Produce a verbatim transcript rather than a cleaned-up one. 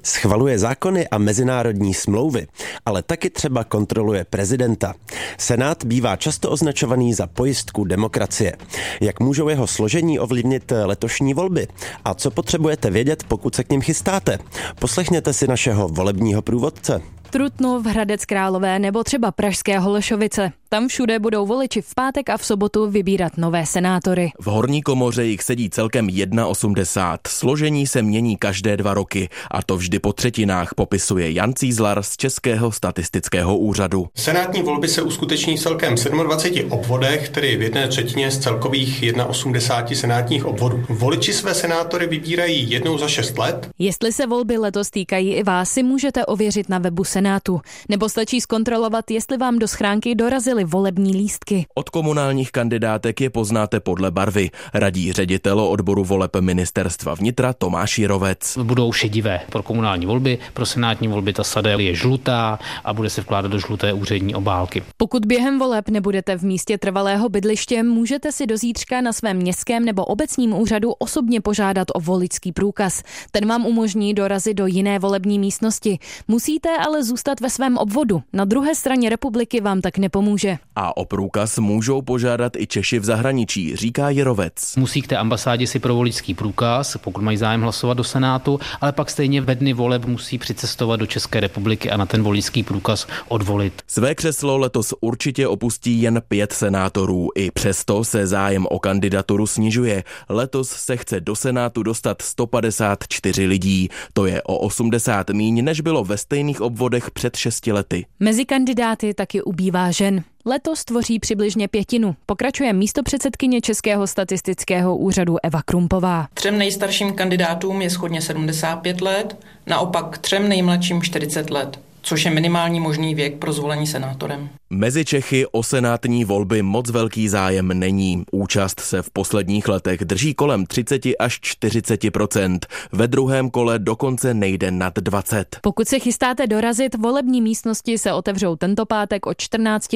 Schvaluje zákony a mezinárodní smlouvy, ale taky třeba kontroluje prezidenta. Senát bývá často označovaný za pojistku demokracie. Jak můžou jeho složení ovlivnit letošní volby? A co potřebujete vědět, pokud se k nim chystáte? Poslechněte si našeho volebního průvodce. Trutnov, Hradec Králové nebo třeba pražské Holešovice. Tam všude budou voliči v pátek a v sobotu vybírat nové senátory. V horní komoře jich sedí celkem osmdesát jedna. Složení se mění každé dva roky a to vždy po třetinách, popisuje Jan Cízlar z Českého statistického úřadu. Senátní volby se uskuteční v celkem dvaceti sedmi obvodech, tedy v jedné třetině z celkových osmdesáti jedna senátních obvodů. Voliči své senátory vybírají jednou za šest let. Jestli se volby letos týkají i vás, si můžete ověřit na webu Senátu. Nebo stačí zkontrolovat, jestli vám do schránky dorazily volební lístky. Od komunálních kandidátek je poznáte podle barvy, radí ředitel odboru voleb ministerstva vnitra Tomáš Jirovec. Budou šedivé pro komunální volby, pro senátní volby ta sadel je žlutá a bude se vkládat do žluté úřední obálky. Pokud během voleb nebudete v místě trvalého bydliště, můžete si do zítřka na svém městském nebo obecním úřadu osobně požádat o voličský průkaz. Ten vám umožní dorazit do jiné volební místnosti. Musíte ale zůstat ve svém obvodu. Na druhé straně republiky vám tak nepomůže. A o průkaz můžou požádat i Češi v zahraničí, říká Jirovec. Musí k té ambasádě si pro voličský průkaz, pokud mají zájem hlasovat do Senátu, ale pak stejně ve dny voleb musí přicestovat do České republiky a na ten voličský průkaz odvolit. Své křeslo letos určitě opustí jen pět senátorů. I přesto se zájem o kandidaturu snižuje. Letos se chce do Senátu dostat sto padesát čtyři lidí. To je o osmdesát míň, než bylo ve stejných obvodech před šesti lety. Mezi kandidáty taky ubývá žen. Letos tvoří přibližně pětinu. Pokračuje místopředsedkyně Českého statistického úřadu Eva Krumpová. Třem nejstarším kandidátům je shodně sedmdesát pět let, naopak třem nejmladším čtyřicet let, což je minimální možný věk pro zvolení senátorem. Mezi Čechy o senátní volby moc velký zájem není. Účast se v posledních letech drží kolem třicet až čtyřicet procent. Ve druhém kole dokonce nejde nad dvacet. Pokud se chystáte dorazit, volební místnosti se otevřou tento pátek od čtrnácti